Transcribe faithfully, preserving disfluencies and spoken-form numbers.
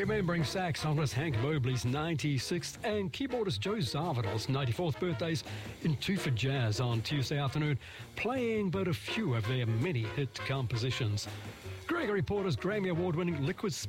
Remembering saxophonist Hank Mobley's ninety-sixth and keyboardist Joe Zawinul's ninety-fourth birthdays in Two for Jazz on Tuesday afternoon, playing but a few of their many hit compositions. Gregory Porter's Grammy Award-winning Liquid